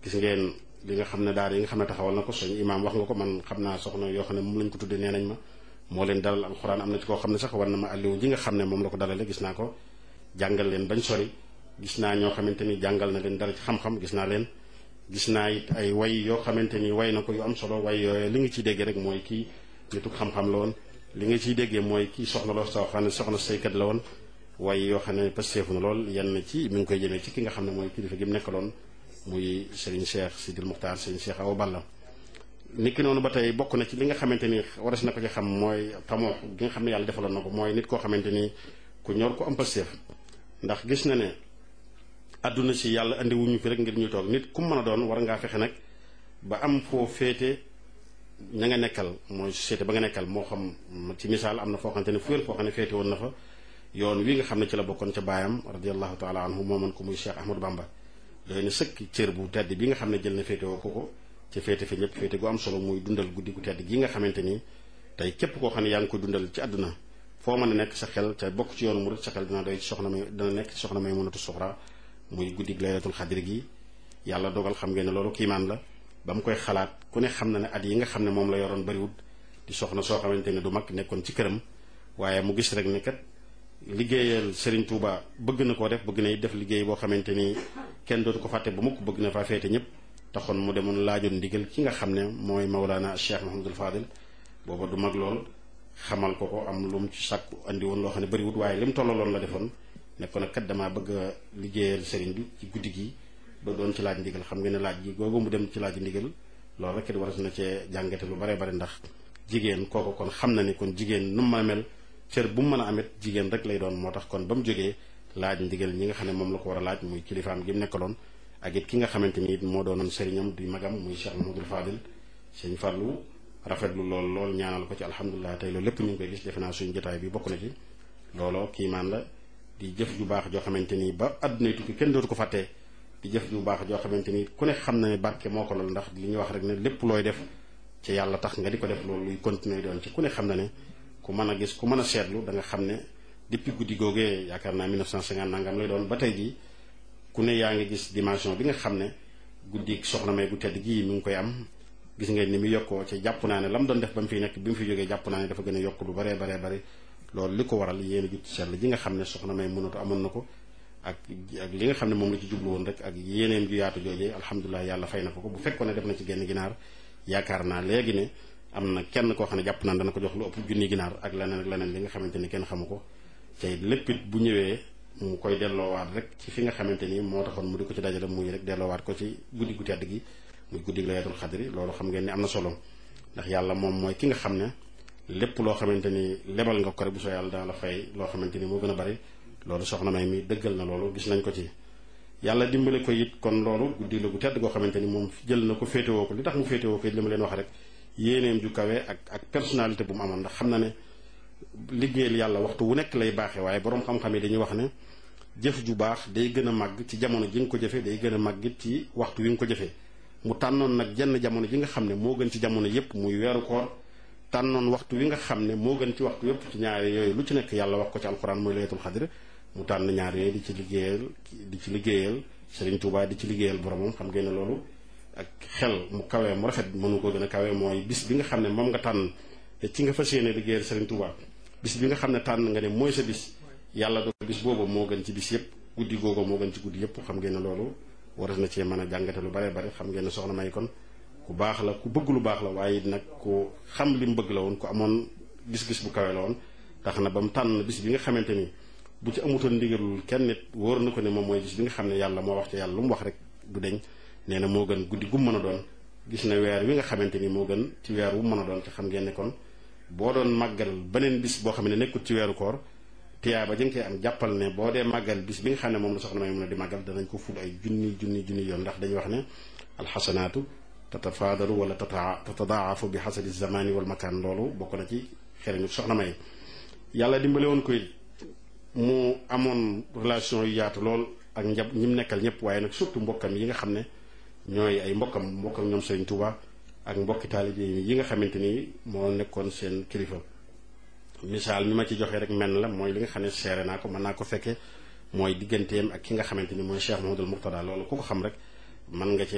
gis ngeen li nga xam ne daara yi nga xam ne taxawal na ko suñu imaam wax nga ko man xam naa soxna yoo xam ne moom lañ ko tuddee nee nañ ma moo leen dalal alxuraan am na ci koo xam ne sax war na ma alliwu ji nga xam ne moom la ko dalale gis naa ko jàngal leen bañ sori gis naa ñoo xamante ni jàngal na leen dara ci xam-xam gis naa it ay way yoo xamante ni way na ko yu am solo way yooyu li nga ciy déggee rek mooy kii nitu xam-xam la woon li nga ciy déggee mooy kii soxna loo soo xam ne soxna saykat la woon way yoo xam ne pasteefu na lool yenn ci mi ngi koy jëmee ci ki nga xam ne mooy kilifa gi mu nekkaloon muy Serigne Cheikh Sidil Muxtaar Serigne Cheikh Awa Balla niki noonu ba tey bokk na ci li nga xamante ni waras na ko ci xam mooy tamoo gi nga xam ne yàlla defaloon na ko mooy nit koo xamante ni ku ñor ko am pasteef ndax gis na ne àdduna si yàlla andi wuñu fi rek ngir ñu toog nit ku mën a doon war ngaa fexe nag ba am foo féete ña nga nekkal mooy société ba nga nekkal moo xam ci misaal am na foo xamante ne fu wér foo xam ne féete woon na fa yoon wi nga xam ne ci la bokkoon ca baayam radiallahu taala anhu moomoon ko muy Cheikh Ahmadou Bamba doy na sëkk cër bu tedd bi nga xam ne jël na féete woo ko ca féete fi ñëpp féete gu am solo muy dundal guddi gu tedd gi nga xamante ni tey képp koo xam ne yaa ngi ko dundal ci àdduna foo mën a nekk sa xel ca bokk ci yoonu murid sa xel dina doy ci soxna may dina nekk ci soxna Maymunatu Suxra muy guddi laylatul xadri gi yàlla dogal xam ngeen ne loolu kiimaan la ba mu koy xalaat ku ne xam na ne at yi nga xam ne moom la yoroon bariwut di soxna soo xamante ne du mag nekkoon ci këram waaye mu gis rek ne kat liggéeyal Serigne Touba bëgg na koo bëgg na def liggéey boo xamante ni kenn dootu ko fàtte ba mukk bëgg na faa féete ñëpp taxoon mu demoon laajoon ndigal ki nga xam ne mooy Mawlana Cheikh Mouhamadul Fadil booba du mag lool xamal ko am lu mu ci sàkku andi woon loo xam ne bariwut waaye li mu tollaloon la defoon nekkoon nag kat damaa bëgg a liggéeyal Serigne bi ci guddi gi ba doon ci laaj ndigal xam nga ne laaj gi googu mu dem ci laaj ndigal loolu rek it war na cee jàngate lu bare bare ndax jigéen kooku kon xam na ni kon jigéen nu mu mën a mel cër bu mu mën a amit jigéen rek lay doon moo tax kon ba mu jógee laaj ndigal ñi nga xam ne moom la ko war a laaj muy kilifaam gi mu nekkaloon ak it ki nga xamante ni it moo doonoon sëriñam di magam muy Cheikh Mouhamadoul Fadil sëñ Fallou rafetlu lool ñaanal ko ci alhamdulilah tey loolu lépp ñu ngi koy gis defe naa suñu jotaay bi bokk na ci looloo kiimaan la di jëf ju baax joo xamante ni ba àdduna tukki kenn dootu ko fàttee di jëf ju baax joo xamante ni ku ne xam na ne barke moo ko lool ndax li ñuy wax rek ne lépp looy def ci yàlla tax nga di ko def loolu luy continuer doon ci ku ne xam na ne ku mën a gis ku mën a seetlu da nga xam ne depuis guddi googee yaakaar naa 1950 nangam lay doon ba tey jii ku ne yaa ngi gis dimension bi nga xam ne guddi soxna may gu tedd gii mi ngi koy am gis ngeen ni mu yokkoo ci jàpp naa ne la mu doon def ba mu fiy nekk bi mu fi jógee jàpp naa ne dafa gën a yokk lu baree bari loolu li ko waral yéen a jut sell ji nga xam ne soxna may mënatu amoon na ko ak li nga xam ne moom la ci jublu woon rek ak yéeneem ju yaatu joojee alhamdulilah yàlla fay na ko bu fekkoon ne def na ci genn ginaar yaakaar naa léegi ne am na kenn koo xam ne jàpp naa dana ko jox lu ëpp junni ginaar ak leneen li nga xamante ni kenn xamu ko te lépp it bu ñëwee mu koy delloowaat rek ci fi nga xamante ni moo taxoon mu di ko ci dajale muy rek delloowaat ko ci guddi gu tedd gi muy guddi laylatul xadri loolu xam ngeen ni am na solo ndax yàlla moom mooy ki nga xam ne lépp loo xamante ni lebal nga ko rek bu soo yàlla dana la fay loo xamante ni moo gën a bari loolu soxna may mi dëggal na loolu gis nañ ko ci yàlla dimbale ko it kon loolu guddi la gu tedd goo xamante ni moom jël na ko féetewoo ko li tax mu féetewoo ko it li ma leen wax rek yéeneem ju kawe ak personnalité bu mu amoon ndax xam na ne liggéeyal yàlla waxtu wu nekk lay baaxee waaye boroom xam-xam yi dañuy wax ne jëf ju baax day gën a màgg ci jamono ji nga ko jëfee day gën a màgg it ci waxtu wi nga ko jëfee mu tànnoon nag jenn jamono ji nga xam ne moo gën ci jamono yépp muy weeru koor tànnoon waxtu wi nga xam ne moo gën ci waxtu yépp ci ñaari yooyu lu ci nekk yàlla wax ko ci alxuraan mooy laylatul xadr mu tànn ñaar yooyu di ci liggéeyal Serigne Touba di ci liggéeyal boromam xam ngeen ne loolu ak xel mu kawee mu rafet mënu ko gën a kawee mooy bis bi nga xam ne moom nga tànn te ci nga fas yéene liggéeyal Serigne Touba bis bi nga xam ne tànn nga ne mooy sa bis yàlla do bis boobu moo gën ci bis yépp guddi googu moo gën ci guddi yépp xam ngeen ne loolu waras na cee mën a jàngate lu bare bare xam ngeen ne soxna may kon ku baax la ku bëgg lu baax la waaye nag ku xam li mu bëgg la woon ku amoon gis-gis bu kawe la woon tax na ba mu tànn bis bi nga xamante ni bu ci amutoon ndigalul kenn nit wóor na ko ne moom mooy bis bi nga xam ne yàlla moo wax ci yàlla lu mu wax rek du deñ nee na moo gën guddi gu mën a doon gis na weer wi nga xamante ni moo gën ci weer wu mën a doon te xam ngeen ne kon boo doon màggal beneen bis boo xam ne nekkut ci weeru koor tiyaa ba jën koy am jàppal ne boo dee màggal bis bi nga xam ne moom la soxna may mën a di màggal danañ ko ful ay junni yoon ndax dañuy wax ne alxasanaatu tatafaadalu wala tatadaafu bi xasabi zamani wal makaan loolu bokk na ci xereñu soxna may yàlla dimbale woon ko mu amoon relation yu yaatu lool ak ñi mu nekkal ñëpp waaye nag surtout mbokkam yi nga xam ne ñooy ay mbokkam ñoom Serigne Touba ak mbokki taalibe yi nga xamante ni moo nekkoon seen kilifa misaal mi ma ci joxe rek menn la mooy li nga xam ne seere naa ko mën naa ko fekke mooy digganteem ak ki nga xamante ni mooy Cheikh Mouhamadoul Mourtada loolu ku ko xam rek mën nga ci